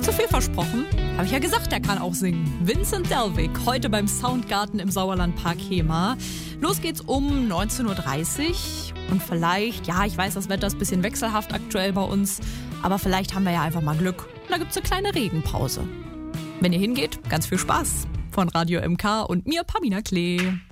Zu viel versprochen? Habe ich ja gesagt, der kann auch singen. Vincent Delvig, heute beim Soundgarten im Sauerlandpark Hemer. Los geht's um 19.30 Uhr. Und vielleicht, ja, ich weiß, das Wetter ist ein bisschen wechselhaft aktuell bei uns, aber vielleicht haben wir ja einfach mal Glück. Und da gibt's eine kleine Regenpause. Wenn ihr hingeht, ganz viel Spaß. Von Radio MK und mir, Pamina Klee.